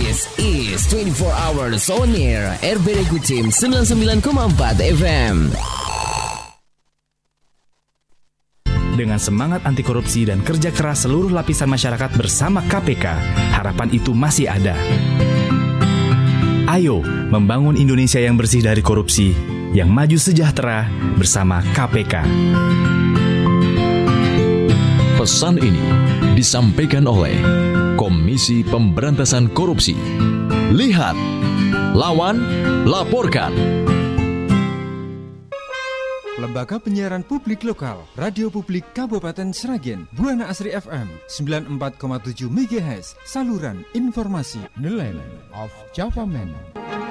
This is 24 hours on air RBD Kucing 99,4 FM. Dengan semangat anti korupsi dan kerja keras seluruh lapisan masyarakat bersama KPK, harapan itu masih ada. Ayo membangun Indonesia yang bersih dari korupsi, yang maju sejahtera bersama KPK. Pesan ini disampaikan oleh Komisi Pemberantasan Korupsi. Lihat, lawan, laporkan. Lembaga Penyiaran Publik Lokal, Radio Publik Kabupaten Sragen, Buana Asri FM 94,7 MHz, saluran informasi, The Land of Java Man.